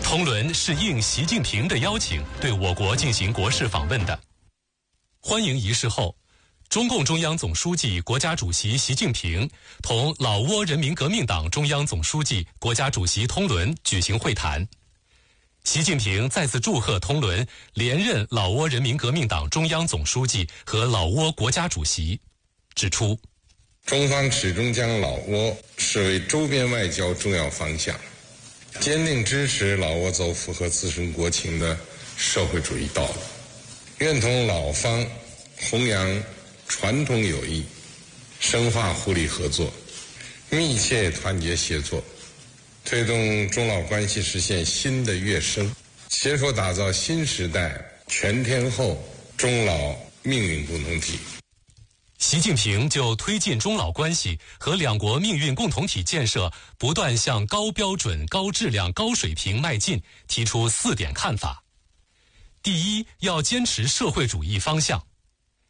通伦是应习近平的邀请，对我国进行国事访问的。欢迎仪式后，中共中央总书记、国家主席习近平同老挝人民革命党中央总书记、国家主席通伦举行会谈。习近平再次祝贺通伦连任老挝人民革命党中央总书记和老挝国家主席，指出， 中方始终将老挝视为周边外交重要方向，坚定支持老挝走符合自身国情的社会主义道路，愿同老方弘扬传统友谊，深化互利合作，密切团结协作，推动中老关系实现新的跃升，携手打造新时代全天候中老命运共同体。 习近平就推进中老关系和两国命运共同体建设不断向高标准、高质量、高水平迈进提出4点看法。第一，要坚持社会主义方向。